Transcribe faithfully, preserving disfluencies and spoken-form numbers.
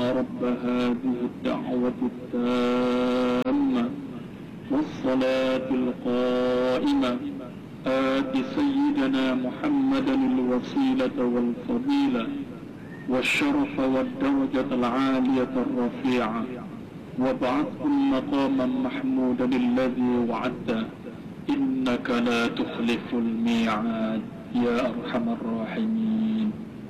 رب هذه الدعوة التامة والصلاة القائمة آت سيدنا محمدا الوسيلة والفضيلة والشرف والدرجة العالية الرفيعة وابعثه مقاما محمودا الذي وعدته إنك لا تخلف الميعاد يا أرحم الراحمين.